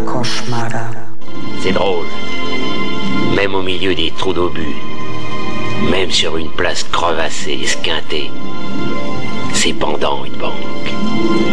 cauchemar. C'est drôle. Même au milieu des trous d'obus, même sur une place crevassée, esquintée, c'est pendant une banque.